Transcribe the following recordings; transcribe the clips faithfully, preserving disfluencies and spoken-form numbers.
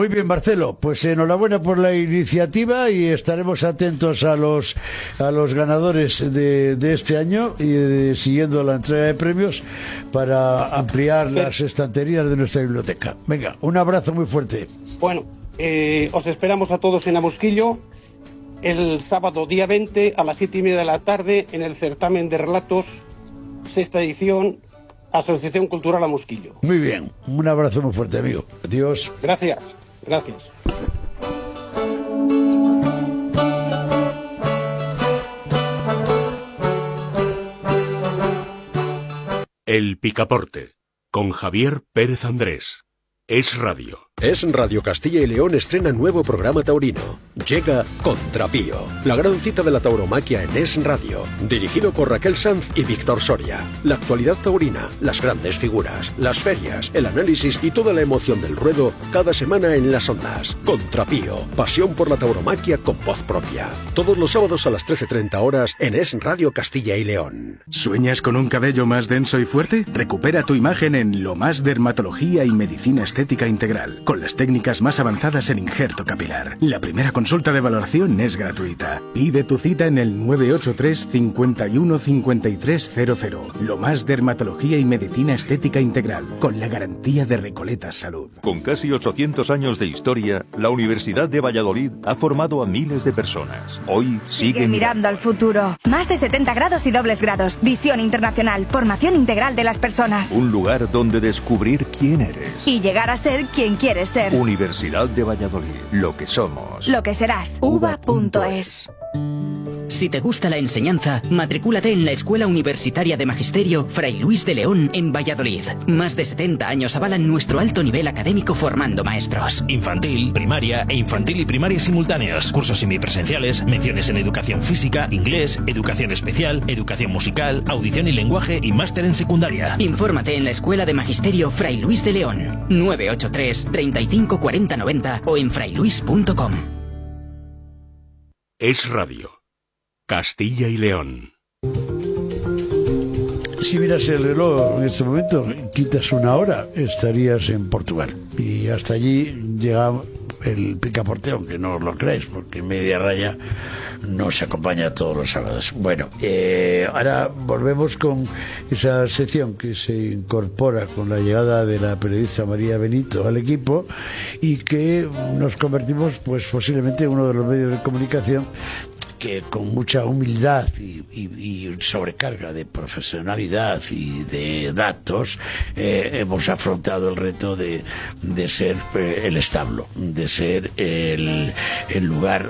Muy bien, Marcelo, pues enhorabuena por la iniciativa y estaremos atentos a los a los ganadores de, de este año y de, siguiendo la entrega de premios para ampliar las estanterías de nuestra biblioteca. Venga, un abrazo muy fuerte. Bueno, eh, os esperamos a todos en Amusquillo el sábado día veinte a las siete y media de la tarde en el certamen de relatos, sexta edición, Asociación Cultural Amusquillo. Muy bien, un abrazo muy fuerte, amigo. Adiós. Gracias, gracias. El Picaporte, con Javier Pérez Andrés. Es Radio. Es Radio Castilla y León estrena nuevo programa taurino. Llega Contrapío, la gran cita de la tauromaquia en Es Radio, dirigido por Raquel Sanz y Víctor Soria. La actualidad taurina, las grandes figuras, las ferias, el análisis y toda la emoción del ruedo cada semana en las ondas. Contrapío, pasión por la tauromaquia con voz propia. Todos los sábados a las trece treinta horas en Es Radio Castilla y León. ¿Sueñas con un cabello más denso y fuerte? Recupera tu imagen en Lo Más Dermatología y Medicina Estética Integral, con las técnicas más avanzadas en injerto capilar. La primera consulta de valoración es gratuita. Pide tu cita en el nueve ocho tres, cincuenta y uno, cincuenta y tres cero cero. Lo Más Dermatología y Medicina Estética Integral, con la garantía de Recoletas Salud. Con casi ochocientos años de historia, la Universidad de Valladolid ha formado a miles de personas. Hoy sigue, sigue mirando al futuro. Más de setenta grados y dobles grados. Visión internacional. Formación integral de las personas. Un lugar donde descubrir quién eres. Y llegar a ser quien quieres ser. Universidad de Valladolid. Lo que somos. Lo que serás. uva punto es. Si te gusta la enseñanza, matricúlate en la Escuela Universitaria de Magisterio Fray Luis de León en Valladolid. Más de setenta años avalan nuestro alto nivel académico formando maestros. Infantil, primaria e infantil y primaria simultáneos. Cursos semipresenciales, menciones en educación física, inglés, educación especial, educación musical, audición y lenguaje y máster en secundaria. Infórmate en la Escuela de Magisterio Fray Luis de León. nueve ocho tres, treinta y cinco, cuarenta, noventa o en frayluis punto com. Es Radio. Castilla y León. Si miras el reloj en este momento, quitas una hora, estarías en Portugal. Y hasta allí llega el Picaporte, aunque no os lo creáis, porque Media Raya no se acompaña todos los sábados. Bueno, eh, ahora volvemos con esa sección que se incorpora con la llegada de la periodista María Benito al equipo y que nos convertimos, pues posiblemente, en uno de los medios de comunicación que con mucha humildad y, y, y sobrecarga de profesionalidad y de datos eh, hemos afrontado el reto de, de ser eh, el establo, de ser el, el lugar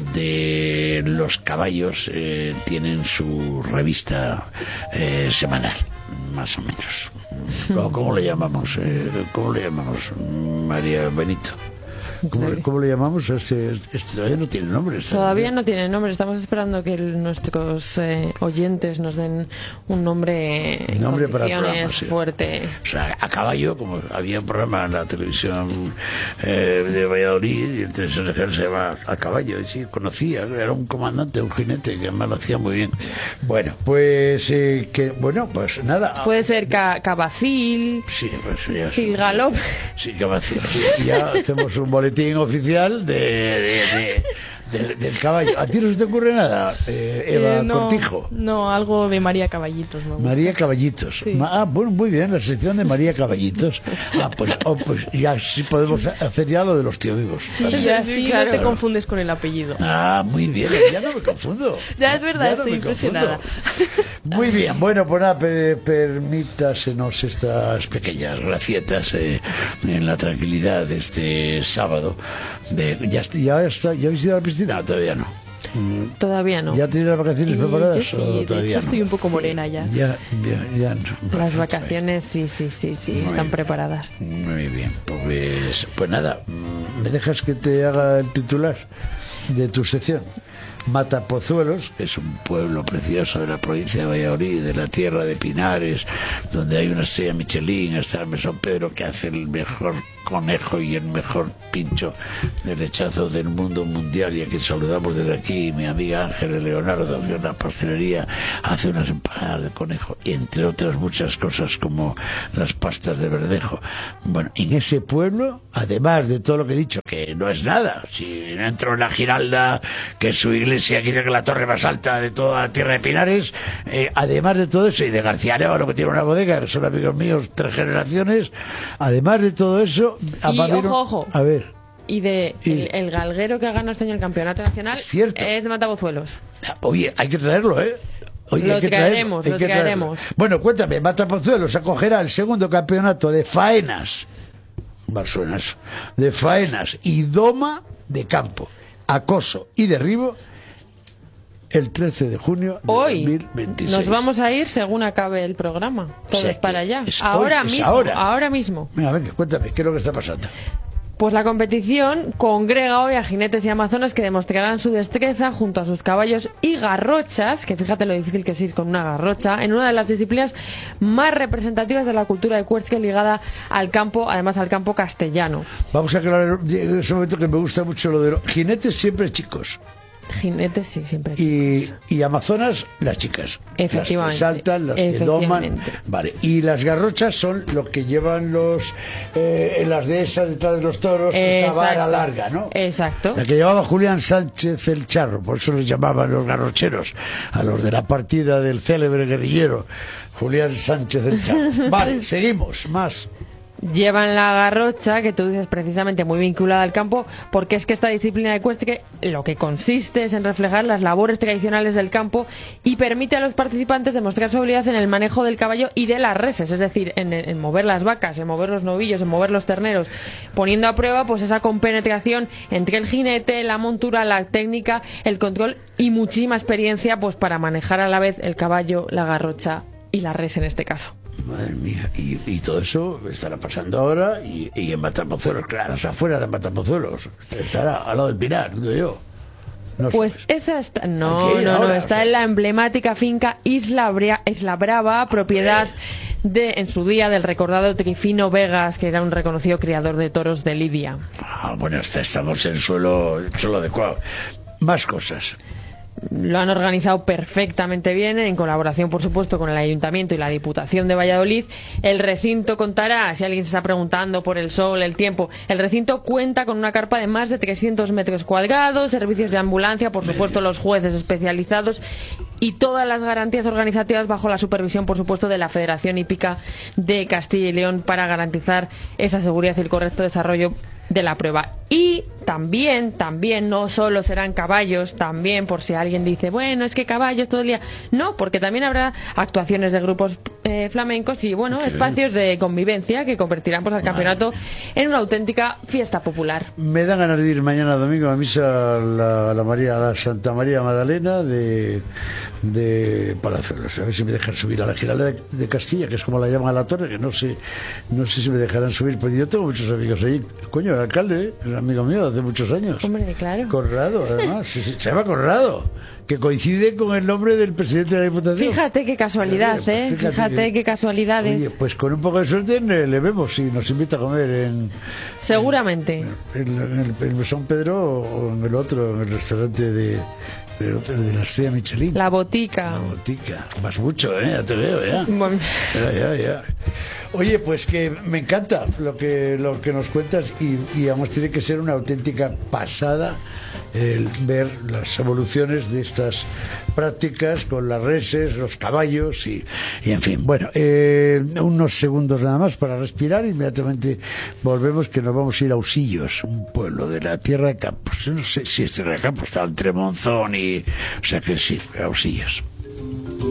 donde los caballos eh, tienen su revista eh, semanal, más o menos. ¿Cómo le llamamos? Eh, ¿Cómo le llamamos, María Benito? ¿Cómo, ¿Cómo le llamamos? Este, este todavía no tiene nombre. Todavía no tiene nombre. Estamos esperando que el, nuestros eh, oyentes nos den un nombre en nombre condiciones para el programa, sí. Fuerte. O sea, a caballo, como había un programa en la televisión eh, de Valladolid y el televisión se llama A Caballo. Y sí, conocía, era un comandante, un jinete que además lo hacía muy bien. Bueno, pues eh, que bueno, pues nada. Puede ser ca Cabacil. Sí, pues ya. Gilgalop. Sí, Cabacil. Sí, ya hacemos un boletín oficial de, de, de, de, del caballo. ¿A ti no se te ocurre nada, eh, Eva eh, no, Cortijo? No, algo de María Caballitos. Me gusta. María Caballitos. Sí. Ah, bueno, muy bien, la sección de María Caballitos. Ah, pues, oh, pues ya sí podemos hacer ya lo de los tío vivos. Sí, y así sí, claro. No te confundes con el apellido. Ah, muy bien, ya no me confundo. Ya es verdad, ya no estoy impresionada. Muy bien, bueno, pues nada, per, permítasenos estas pequeñas gracietas eh, en la tranquilidad de este sábado. De, ya, ya, está, ¿Ya habéis ido a la piscina? Todavía no. Todavía no. ¿Ya tenéis las vacaciones y preparadas? Yo sí, o de hecho estoy no? un poco morena ya. Ya, ya, ya no. Las vacaciones sí, sí, sí, sí, muy están bien, preparadas. Muy bien, pues, pues nada, ¿me dejas que te haga el titular de tu sección? Matapozuelos, que es un pueblo precioso de la provincia de Valladolid, de la tierra de Pinares, donde hay una estrella Michelin, está el Mesón Pedro, que hace el mejor conejo y el mejor pincho de lechazo del mundo mundial, y a quien saludamos desde aquí, mi amiga Ángeles Leonardo, que en la pastelería hace unas empanadas de conejo, y entre otras muchas cosas como las pastas de verdejo. Bueno, en ese pueblo, además de todo lo que he dicho, que no es nada, si entro en la Giralda, que es su iglesia, que dice que es la torre más alta de toda la tierra de Pinares, eh, además de todo eso, y de García Arévalo, que tiene una bodega, que son amigos míos tres generaciones, además de todo eso, y ojo, ojo, a ver, y de y, el, el galguero que ha ganado este año el campeonato nacional es, es de Matapozuelos. Oye, hay que traerlo, ¿eh? Oye, lo hay que traeremos, traerlo, lo traeremos. Bueno, cuéntame, Matapozuelos acogerá el segundo campeonato de faenas, mal suena eso, de faenas y doma de campo, acoso y derribo, el trece de junio de hoy dos mil veintiséis. Nos vamos a ir según acabe el programa. Todos, o sea, para allá. Es ahora hoy, mismo. Ahora. ahora mismo. Venga, venga, cuéntame, ¿qué es lo que está pasando? Pues la competición congrega hoy a jinetes y amazonas que demostrarán su destreza junto a sus caballos y garrochas, que fíjate lo difícil que es ir con una garrocha, en una de las disciplinas más representativas de la cultura de Cuesque, ligada al campo, además al campo castellano. Vamos a aclarar en ese momento que me gusta mucho lo de los jinetes siempre chicos. Jinetes, sí, siempre. Y, y amazonas, las chicas. Efectivamente. Las que saltan, las que doman. Vale. Y las garrochas son lo que llevan los eh, en las dehesas detrás de los toros, esa vara larga, ¿no? Exacto. La que llevaba Julián Sánchez el Charro, por eso les llamaban los garrocheros, a los de la partida del célebre guerrillero Julián Sánchez el Charro. Vale, seguimos, más. Llevan la garrocha, que tú dices precisamente muy vinculada al campo, porque es que esta disciplina ecuestre lo que consiste es en reflejar las labores tradicionales del campo y permite a los participantes demostrar su habilidad en el manejo del caballo y de las reses, es decir, en, en mover las vacas, en mover los novillos, en mover los terneros, poniendo a prueba pues esa compenetración entre el jinete, la montura, la técnica, el control y muchísima experiencia pues para manejar a la vez el caballo, la garrocha y la res en este caso. Madre mía, y, y todo eso estará pasando ahora y, y en Matapozuelos, claro, afuera de Matapozuelos, estará al lado del Pinar, digo yo. No pues sabes. esa está, no, Aquí, no, ahora, no, está o sea, en la emblemática finca Isla, Brea, Isla Brava, propiedad de, en su día, del recordado Trifino Vegas, que era un reconocido criador de toros de Lidia. Ah, bueno, hasta estamos en suelo, suelo adecuado. Más cosas. Lo han organizado perfectamente bien, en colaboración, por supuesto, con el Ayuntamiento y la Diputación de Valladolid. El recinto contará, si alguien se está preguntando por el sol, el tiempo, el recinto cuenta con una carpa de más de trescientos metros cuadrados, servicios de ambulancia, por supuesto, los jueces especializados y todas las garantías organizativas bajo la supervisión, por supuesto, de la Federación Hípica de Castilla y León para garantizar esa seguridad y el correcto desarrollo de la prueba. Y también, también no solo serán caballos, también por si alguien dice, bueno, es que caballos todo el día, no, porque también habrá actuaciones de grupos eh, flamencos y bueno, espacios de convivencia que convertirán pues al campeonato en una auténtica fiesta popular. Me dan ganas de ir mañana domingo a misa a la, a la María, a la Santa María Magdalena de, de Palazuelos, a ver si me dejan subir a la Giralda de, de Castilla, que es como la llaman a la torre, que no sé, no sé si me dejarán subir, porque yo tengo muchos amigos allí, coño, el alcalde, ¿eh? Es amigo mío hace muchos años. Hombre, claro. Conrado, además, se, se llama Conrado, que coincide con el nombre del presidente de la Diputación. Fíjate qué casualidad, Oye, pues ¿eh? fíjate, Fíjate que, qué casualidades. Oye, pues con un poco de suerte le, le vemos y nos invita a comer en... Seguramente. En, en, en el, el Mesón Pedro o en el otro, en el restaurante de... de la estrella Michelin. La botica. La botica. Más mucho, ¿eh? Ya te veo, ya. Bueno. Ya, ya, ya. Oye, pues que me encanta lo que lo que nos cuentas y, y vamos, tiene que ser una auténtica pasada el ver las evoluciones de estas prácticas con las reses, los caballos y, y en fin. Bueno, eh, unos segundos nada más para respirar. Inmediatamente volvemos, que nos vamos a ir a Usillos, un pueblo de la Tierra de Campos. No sé si es Tierra de Campos, está entre Monzón y... O sea que sí, a Usillos.